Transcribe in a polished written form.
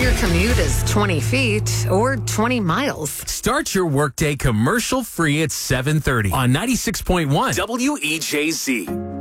your commute is 20 feet or 20 miles. Start your workday commercial-free at 7:30 on 96.1 WEJZ.